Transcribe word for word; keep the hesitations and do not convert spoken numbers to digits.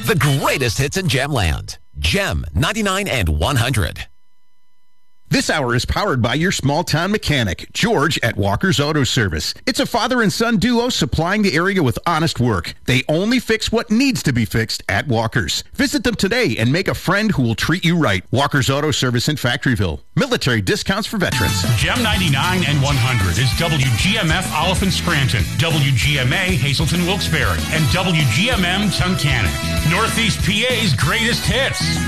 The greatest hits in Gemland. Gem ninety-nine and one hundred. This hour is powered by your small-town mechanic, George at Walker's Auto Service. It's a father and son duo supplying the area with honest work. They only fix what needs to be fixed at Walker's. Visit them today and make a friend who will treat you right. Walker's Auto Service in Factoryville. Military discounts for veterans. Gem ninety-nine and one hundred is W G M F Oliphant Scranton, W G M A Hazleton Wilkes-Barre, and W G M M Tunkhannock. Northeast P A's greatest hits.